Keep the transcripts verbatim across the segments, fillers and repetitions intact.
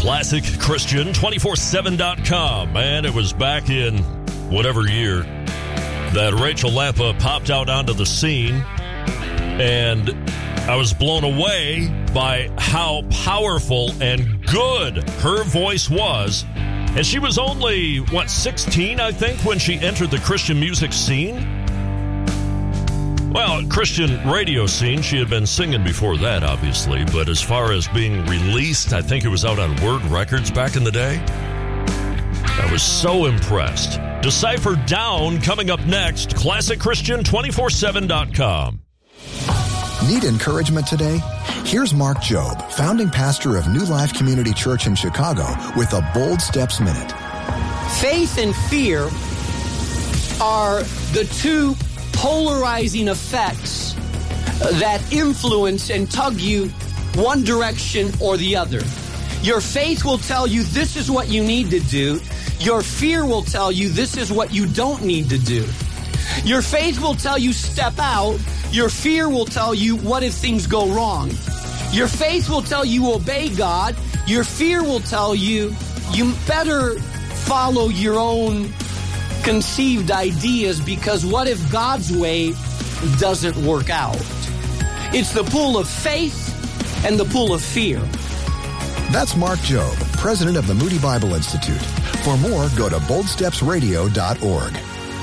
classic christian two four seven dot com. And it was back in whatever year that Rachel Lampa popped out onto the scene, and I was blown away by how powerful and good her voice was. And she was only, what, sixteen, I think, when she entered the Christian music scene? Well, Christian radio scene, she had been singing before that, obviously. But as far as being released, I think it was out on Word Records back in the day. I was so impressed. Decipher Down coming up next. classic christian two four seven dot com. Need encouragement today? Here's Mark Jobe, founding pastor of New Life Community Church in Chicago, with a Bold Steps Minute. Faith and fear are the two polarizing effects that influence and tug you one direction or the other. Your faith will tell you this is what you need to do. Your fear will tell you this is what you don't need to do. Your faith will tell you step out. Your fear will tell you what if things go wrong. Your faith will tell you obey God. Your fear will tell you you better follow your own conceived ideas, because what if God's way doesn't work out? It's the pool of faith and the pool of fear. That's Mark Jobe, president of the Moody Bible Institute. For more, go to bold steps radio dot org.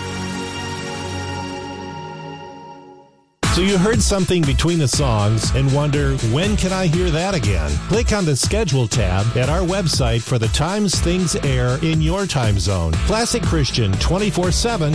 So you heard something between the songs and wonder, when can I hear that again? Click on the Schedule tab at our website for the times things air in your time zone. Classic Christian two four seven